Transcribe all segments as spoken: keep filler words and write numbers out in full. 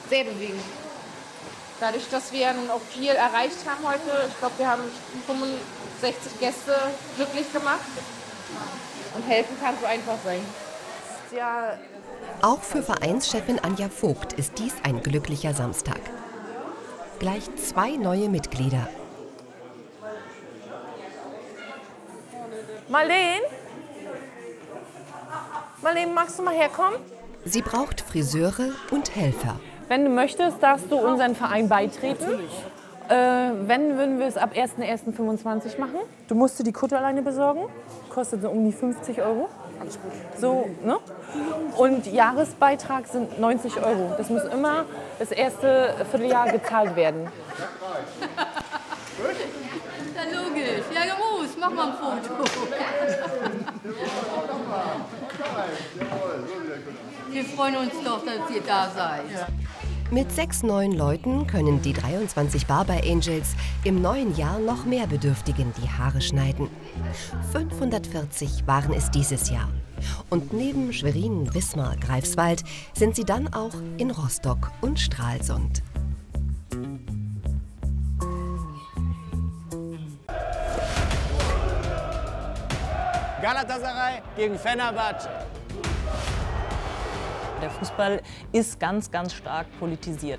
sehr bewegend. Dadurch, dass wir nun auch viel erreicht haben heute, ich glaube, wir haben fünfundsechzig Gäste glücklich gemacht. Und helfen kann so einfach sein. Ja. Auch für Vereinschefin Anja Vogt ist dies ein glücklicher Samstag. Gleich zwei neue Mitglieder. Marlene? Marlene, magst du mal herkommen? Sie braucht Friseure und Helfer. Wenn du möchtest, darfst du unseren Verein beitreten. Äh, wenn, würden wir es ab erster erster fünfundzwanzig machen. Du musst dir die Kutte alleine besorgen. Kostet so um die fünfzig Euro. Alles gut. So, ne? Und Jahresbeitrag sind neunzig Euro. Das muss immer das erste Vierteljahr gezahlt werden. Ja, logisch. Ja, los, mach mal ein Foto. Wir freuen uns doch, dass ihr da seid. Mit sechs neuen Leuten können die dreiundzwanzig Barber Angels im neuen Jahr noch mehr Bedürftigen die Haare schneiden. fünfhundertvierzig waren es dieses Jahr. Und neben Schwerin, Wismar, Greifswald sind sie dann auch in Rostock und Stralsund. Galatasaray gegen Fenerbahce. Der Fußball ist ganz, ganz stark politisiert.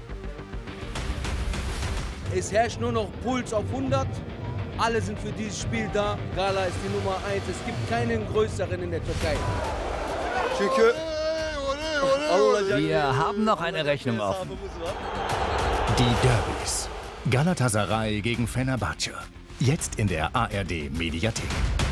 Es herrscht nur noch Puls auf hundert. Alle sind für dieses Spiel da. Gala ist die Nummer eins. Es gibt keinen größeren in der Türkei. Wir haben noch eine Rechnung offen. Die Derbys. Galatasaray gegen Fenerbahce. Jetzt in der A R D-Mediathek.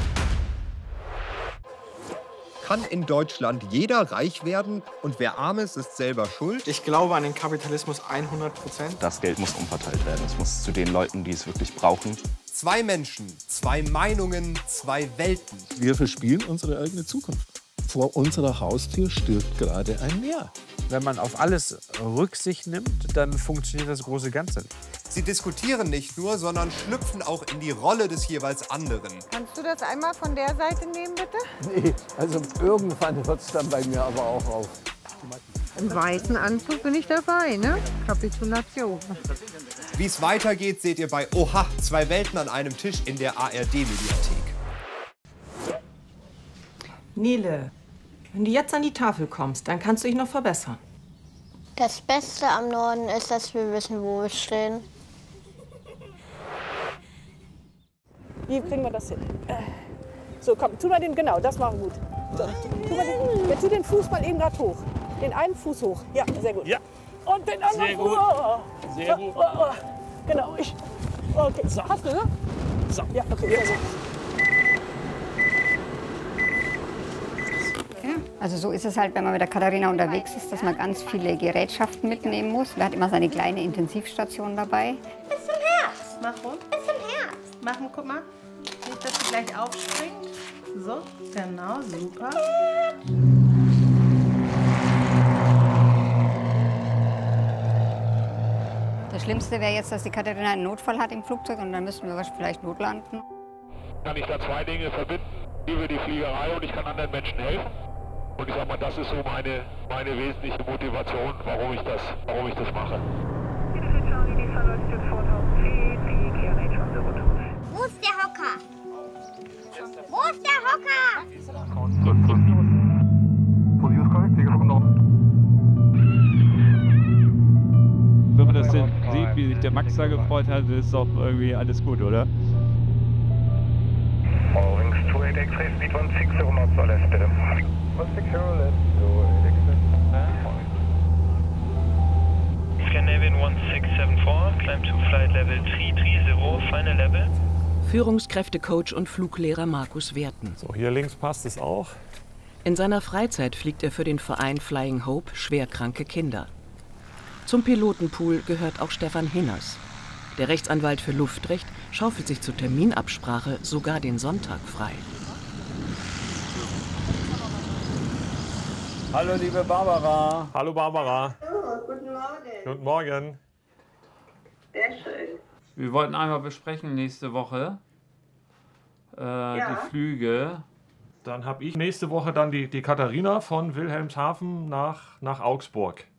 Kann in Deutschland jeder reich werden und wer arm ist, ist selber schuld? Ich glaube an den Kapitalismus hundert Prozent. Das Geld muss umverteilt werden. Es muss zu den Leuten, die es wirklich brauchen. Zwei Menschen, zwei Meinungen, zwei Welten. Wir verspielen unsere eigene Zukunft. Vor unserer Haustür stirbt gerade ein Meer. Wenn man auf alles Rücksicht nimmt, dann funktioniert das große Ganze nicht. Sie diskutieren nicht nur, sondern schlüpfen auch in die Rolle des jeweils anderen. Kannst du das einmal von der Seite nehmen, bitte? Nee, also irgendwann hört es dann bei mir aber auch auf. Im weißen Anzug bin ich dabei, ne? Kapitulation. Wie es weitergeht, seht ihr bei Oha, zwei Welten an einem Tisch in der A R D-Mediathek. Nele, wenn du jetzt an die Tafel kommst, dann kannst du dich noch verbessern. Das Beste am Norden ist, dass wir wissen, wo wir stehen. Wie kriegen wir das hin? So, komm, tu mal den, genau, das machen wir gut. So, tu, mal den, ja, tu den Fuß mal eben gerade hoch. Den einen Fuß hoch. Ja, sehr gut. Ja. Und den anderen sehr gut. Fuß. Oh, sehr gut. Oh, oh, oh. Genau, ich. Okay, so. Hast du, ne? So. Ja, okay, sehr gut. Also so ist es halt, wenn man mit der Katharina unterwegs ist, dass man ganz viele Gerätschaften mitnehmen muss. Man hat immer seine kleine Intensivstation dabei. Bis zum Herz. Mach rum. Bis zum Herz. Mach mal, guck mal. Nicht, dass sie gleich aufspringt. So, genau, super. Das Schlimmste wäre jetzt, dass die Katharina einen Notfall hat im Flugzeug und dann müssten wir vielleicht notlanden. Kann ich da zwei Dinge verbinden? Ich liebe die Fliegerei und ich kann anderen Menschen helfen. Und ich sag mal, das ist so meine, meine wesentliche Motivation, warum ich das, warum ich das mache. Wo ist der Hocker? Wo ist der Hocker? Wenn man das denn sieht, wie sich der Max da gefreut hat, ist doch irgendwie alles gut, oder? Wings two eight X-ray speed one six zero knots or less, bitte. one six zero less, two eight X-ray. Scandinavian one six seven four, climb to flight level three three zero, final level. Führungskräftecoach und Fluglehrer Markus Werten. So, hier links passt es auch. In seiner Freizeit fliegt er für den Verein Flying Hope schwerkranke Kinder. Zum Pilotenpool gehört auch Stefan Hinners. Der Rechtsanwalt für Luftrecht schaufelt sich zur Terminabsprache sogar den Sonntag frei. Hallo liebe Barbara. Hallo Barbara. Oh, guten Morgen. Guten Morgen. Sehr schön. Wir wollten einmal besprechen nächste Woche äh, ja. die Flüge. Dann habe ich nächste Woche dann die, die Katharina von Wilhelmshaven nach, nach Augsburg.